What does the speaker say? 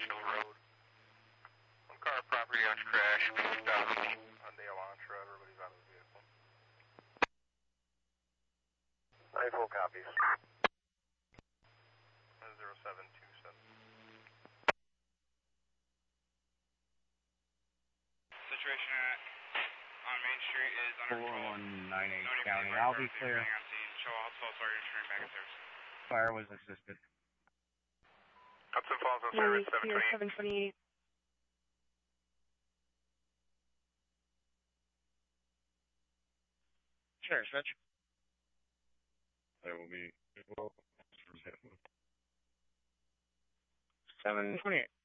Dodge Hill Road. One car property on crash, on the Elantra, everybody's out of the vehicle. 94 copies. 0727. Situation on Main Street is under control. 4198 County. I'll be clear. Show Hudson Falls, returning back in service. Fire was assisted. Hudson Falls on service, 728. Sure, Switch. There will be 728.